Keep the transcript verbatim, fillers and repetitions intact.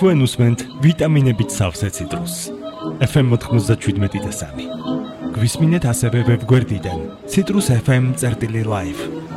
თქვენ უსმენთ ვიტამინებით სავსე ციტრუსს. ეფ ემ ninety-seven და სამი. გვისმინეთ ასევე ვებგვერდიდან citrus f m წერტილი live.